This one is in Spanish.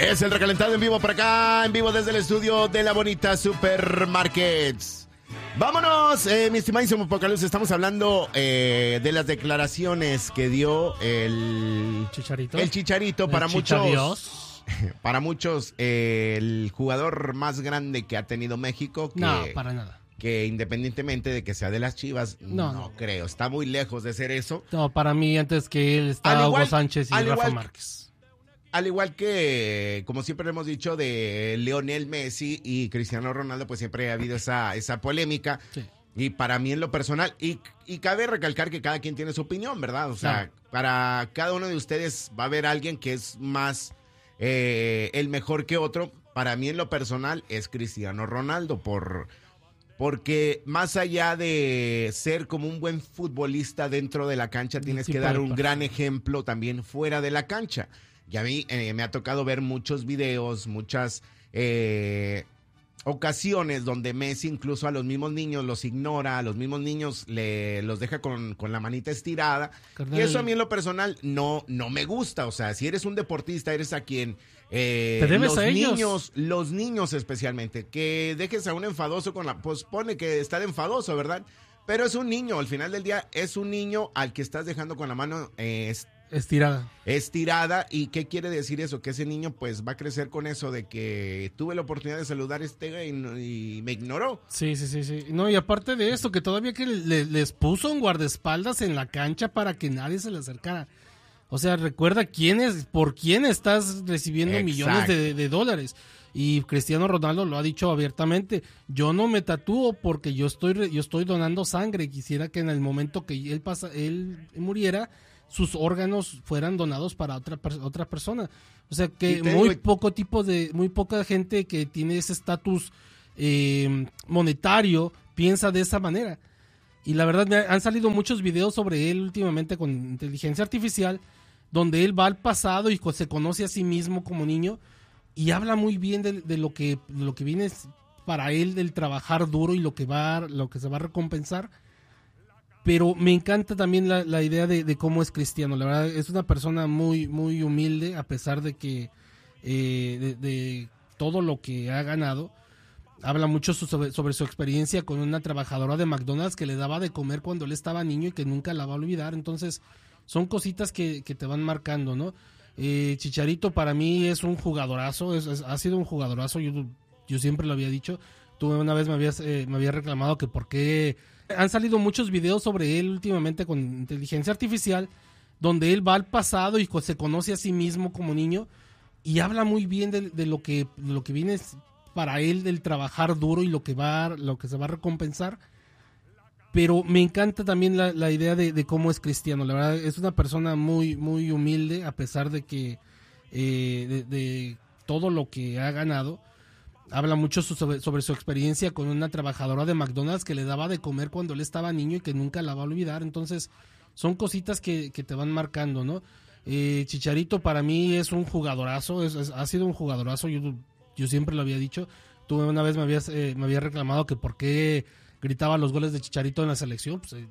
Es el recalentado en vivo por acá, en vivo desde el estudio de La Bonita Supermarkets. Vámonos, mi estimadísimo Pocaluz, estamos hablando de las declaraciones que dio el Chicharito. El Chicharito, para muchos. Para muchos, el jugador más grande que ha tenido México. No, para nada. Que independientemente de que sea de las Chivas, no creo. Está muy lejos de ser eso. No, para mí antes que él está Hugo Sánchez y Rafa Márquez. Al igual que, como siempre hemos dicho, de Lionel Messi y Cristiano Ronaldo, pues siempre ha habido esa polémica. Sí. Y para mí en lo personal, y cabe recalcar que cada quien tiene su opinión, ¿verdad? O sea, para cada uno de ustedes va a haber alguien que es más el mejor que otro. Para mí en lo personal es Cristiano Ronaldo, porque más allá de ser como un buen futbolista dentro de la cancha, tienes que dar un gran ejemplo también fuera de la cancha. Y a mí me ha tocado ver muchos videos, muchas ocasiones donde Messi incluso a los mismos niños los ignora, a los mismos niños los deja con la manita estirada. Carnal. Y eso a mí en lo personal no me gusta. O sea, si eres un deportista, eres a quien... ¿Te debes a ellos? Los niños especialmente, que dejes a un enfadoso pues pone que está de enfadoso, ¿verdad? Pero es un niño, al final del día es un niño al que estás dejando con la mano estirada. ¿Y qué quiere decir eso? Que ese niño pues va a crecer con eso de que tuve la oportunidad de saludar a este güey y me ignoró. Sí. No, y aparte de esto, que todavía que les puso un guardaespaldas en la cancha para que nadie se le acercara. O sea, recuerda por quién estás recibiendo millones de dólares. Y Cristiano Ronaldo lo ha dicho abiertamente. Yo no me tatúo porque yo estoy donando sangre. Quisiera que en el momento que él muriera, sus órganos fueran donados para otra persona. O sea que muy poca gente que tiene ese estatus monetario piensa de esa manera. Y la verdad han salido muchos videos sobre él últimamente con inteligencia artificial, donde él va al pasado y se conoce a sí mismo como niño y habla muy bien de lo que viene para él, del trabajar duro y lo que se va a recompensar. Pero me encanta también la idea de cómo es Cristiano. La verdad es una persona muy, muy humilde, a pesar de que de todo lo que ha ganado. Habla mucho sobre su experiencia con una trabajadora de McDonald's que le daba de comer cuando él estaba niño y que nunca la va a olvidar. Entonces son cositas que te van marcando, ¿no? Chicharito para mí es un jugadorazo, ha sido un jugadorazo. Yo siempre lo había dicho. Tú una vez me habías reclamado que por qué... Han salido muchos videos sobre él últimamente con inteligencia artificial, donde él va al pasado y se conoce a sí mismo como niño y habla muy bien de lo que viene para él, del trabajar duro y lo que se va a recompensar. Pero me encanta también la idea de cómo es Cristiano. La verdad es una persona muy, muy humilde, a pesar de que de todo lo que ha ganado. Habla mucho sobre su experiencia con una trabajadora de McDonald's que le daba de comer cuando él estaba niño y que nunca la va a olvidar. Entonces son cositas que te van marcando, ¿no? Chicharito para mí es un jugadorazo, ha sido un jugadorazo. Yo siempre lo había dicho. Tú una vez me habías reclamado que por qué gritaba los goles de Chicharito en la selección. Pues,